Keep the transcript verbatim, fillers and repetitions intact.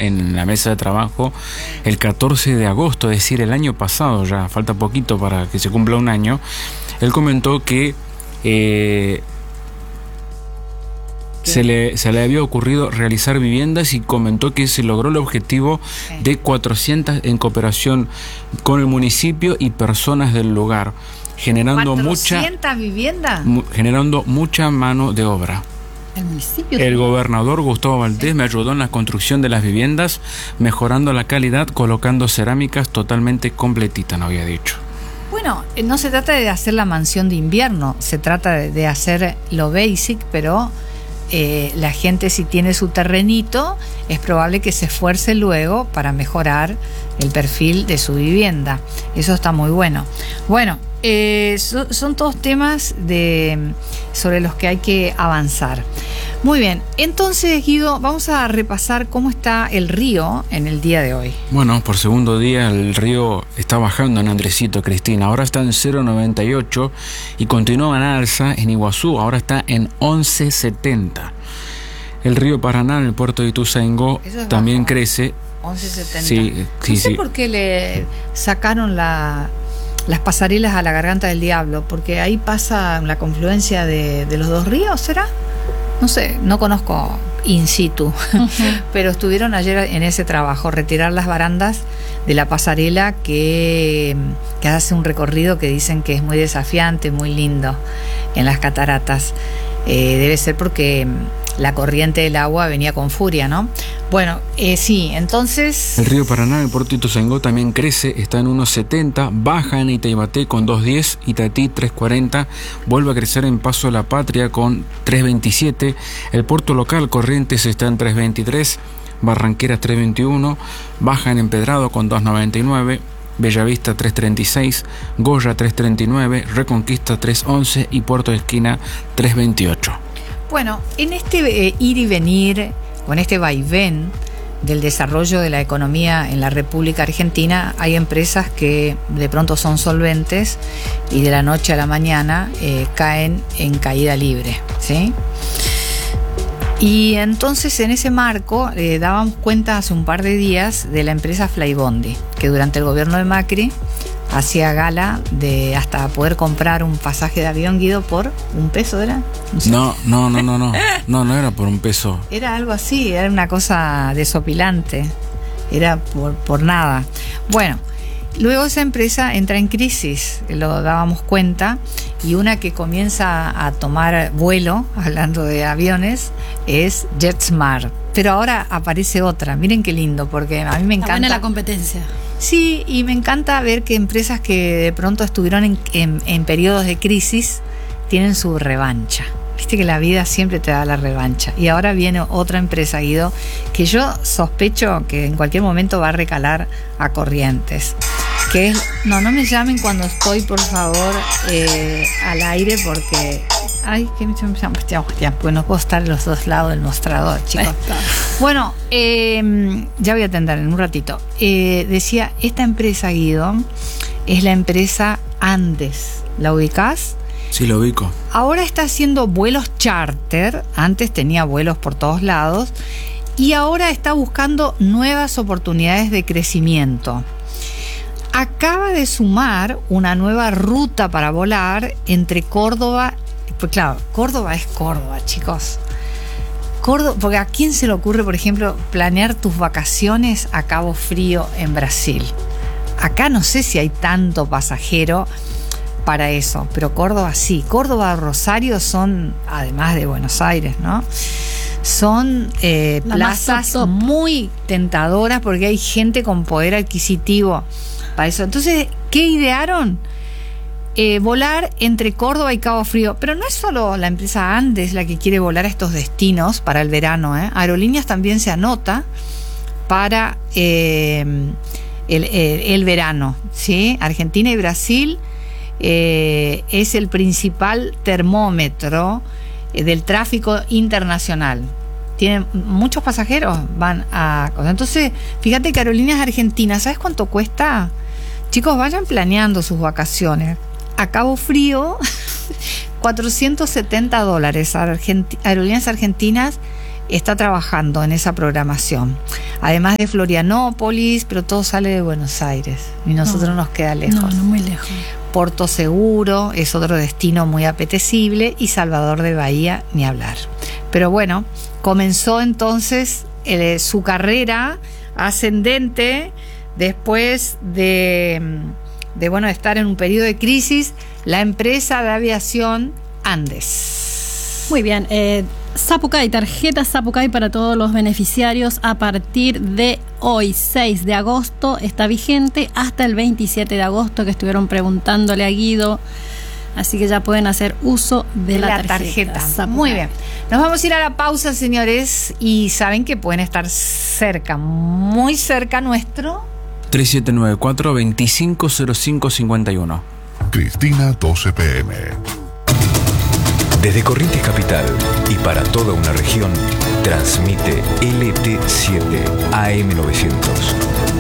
en la mesa de trabajo el catorce de agosto, es decir, el año pasado, ya falta poquito para que se cumpla un año. Él comentó que eh, se le, se le había ocurrido realizar viviendas y comentó que se logró el objetivo de cuatrocientas en cooperación con el municipio y personas del lugar, generando mucha viviendas, mu, generando mucha mano de obra. El municipio. El gobernador Gustavo Valdés me ayudó en la construcción de las viviendas, mejorando la calidad, colocando cerámicas totalmente completitas, no había dicho. Bueno, no se trata de hacer la mansión de invierno, se trata de, de hacer lo basic, pero eh, la gente, si tiene su terrenito, es probable que se esfuerce luego para mejorar el perfil de su vivienda. Eso está muy bueno. Bueno, eh, so, son todos temas de, sobre los que hay que avanzar. Muy bien, entonces, Guido, vamos a repasar cómo está el río en el día de hoy. Bueno, por segundo día el río está bajando en Andresito, Cristina. Ahora está en cero noventa y ocho y continúa en alza en Iguazú. Ahora está en once setenta. El río Paraná en el puerto de Ituzaingó también bajo. Crece. once setenta. Sí, sí, no sé sí. por qué le sacaron la, las pasarelas a la Garganta del Diablo, porque ahí pasa la confluencia de, de los dos ríos, ¿será? No sé, no conozco in situ, uh-huh. pero estuvieron ayer en ese trabajo, retirar las barandas de la pasarela que, que hace un recorrido que dicen que es muy desafiante, muy lindo en las cataratas. Eh, debe ser porque la corriente del agua venía con furia, ¿no? Bueno, eh, sí, entonces... El río Paraná, el puerto de Ituzaingó, también crece, está en uno setenta, baja en Itaibaté con dos diez, Itatí tres cuarenta, vuelve a crecer en Paso de la Patria con tres veintisiete, el puerto local Corrientes está en tres veintitrés, Barranqueras tres veintiuno, baja en Empedrado con dos noventa y nueve, Bellavista tres treinta y seis, Goya tres treinta y nueve, Reconquista tres once y Puerto de Esquina tres veintiocho. Bueno, en este eh, ir y venir, o en este vaivén del desarrollo de la economía en la República Argentina, hay empresas que de pronto son solventes y de la noche a la mañana eh, caen en caída libre, ¿sí? Y entonces en ese marco eh, dábamos cuenta hace un par de días de la empresa Flybondi, que durante el gobierno de Macri hacía gala de hasta poder comprar un pasaje de avión, Guido, por un peso, ¿era? No, sé. no, no, no, no, no, no, no era por un peso. Era algo así, era una cosa desopilante, era por, por nada. Bueno, luego esa empresa entra en crisis, lo dábamos cuenta, y una que comienza a tomar vuelo, hablando de aviones, es JetSmart. Pero ahora aparece otra, miren qué lindo, porque a mí me encanta... Está buena la competencia. Sí, y me encanta ver que empresas que de pronto estuvieron en, en, en periodos de crisis tienen su revancha. Viste que la vida siempre te da la revancha. Y ahora viene otra empresa, Guido, que yo sospecho que en cualquier momento va a recalar a Corrientes. Que es, no, no me llamen cuando estoy, por favor, eh, al aire, porque... Ay, que me llaman, ya, ya, pues no puedo estar en los dos lados del mostrador, chicos. Bueno, eh, ya voy a atender en un ratito. Eh, decía, esta empresa, Guido, es la empresa Andes. ¿La ubicás? Sí, lo ubico. Ahora está haciendo vuelos charter. Antes tenía vuelos por todos lados. Y ahora está buscando nuevas oportunidades de crecimiento. Acaba de sumar una nueva ruta para volar entre Córdoba. Pues claro, Córdoba es Córdoba, chicos. Córdoba, porque ¿a quién se le ocurre, por ejemplo, planear tus vacaciones a Cabo Frío en Brasil? Acá no sé si hay tanto pasajero para eso, pero Córdoba sí. Córdoba, Rosario son, además de Buenos Aires, ¿no? Son eh, plazas top, top. muy tentadoras porque hay gente con poder adquisitivo para eso. Entonces, ¿qué idearon? Eh, volar entre Córdoba y Cabo Frío. Pero no es solo la empresa Andes la que quiere volar a estos destinos para el verano, ¿eh? Aerolíneas también se anota para eh, el, el, el verano, ¿sí? Argentina y Brasil eh, es el principal termómetro eh, del tráfico internacional. Tienen muchos pasajeros, van a... Entonces, fíjate que Aerolíneas Argentinas, ¿sabes cuánto cuesta? Chicos, vayan planeando sus vacaciones. A Cabo Frío, cuatrocientos setenta dólares. Argenti- Aerolíneas Argentinas está trabajando en esa programación. Además de Florianópolis, pero todo sale de Buenos Aires y nosotros no, nos queda lejos. No, no muy lejos. Porto Seguro es otro destino muy apetecible y Salvador de Bahía, ni hablar. Pero bueno, comenzó entonces eh, su carrera ascendente después de, de, bueno, estar en un periodo de crisis, la empresa de aviación Andes. Muy bien, eh, Zapucay, tarjeta Zapucay para todos los beneficiarios a partir de hoy, seis de agosto, está vigente hasta el veintisiete de agosto, que estuvieron preguntándole a Guido, así que ya pueden hacer uso de, de la, la tarjeta, tarjeta. Muy bien, nos vamos a ir a la pausa, señores, y saben que pueden estar cerca, muy cerca nuestro tres siete nueve cuatro, veinticinco cero cinco cincuenta y uno. Cristina doce P M. Desde Corrientes Capital y para toda una región, transmite L T siete A M novecientos,